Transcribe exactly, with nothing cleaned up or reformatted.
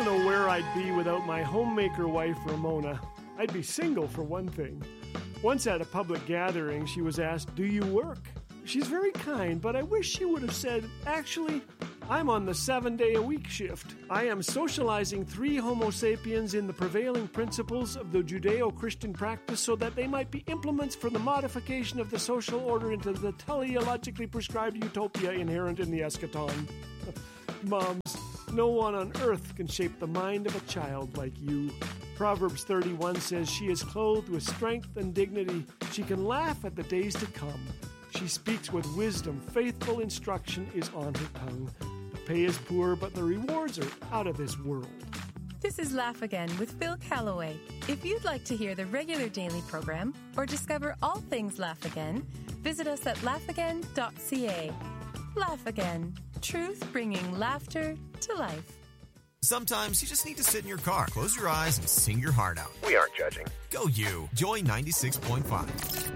don't know where I'd be without my homemaker wife, Ramona. I'd be single, for one thing. Once at a public gathering, she was asked, "Do you work?" She's very kind, but I wish she would have said, "Actually, I'm on the seven-day-a-week shift. I am socializing three Homo sapiens in the prevailing principles of the Judeo-Christian practice so that they might be implements for the modification of the social order into the teleologically prescribed utopia inherent in the eschaton." Moms, no one on earth can shape the mind of a child like you. Proverbs thirty-one says she is clothed with strength and dignity. She can laugh at the days to come. She speaks with wisdom. Faithful instruction is on her tongue. The pay is poor, but the rewards are out of this world. This is Laugh Again with Phil Callaway. If you'd like to hear the regular daily program or discover all things Laugh Again, visit us at laugh again dot c a. Laugh Again. Truth bringing laughter to life. Sometimes you just need to sit in your car, close your eyes, and sing your heart out. We aren't judging. Go you. Joy ninety-six point five.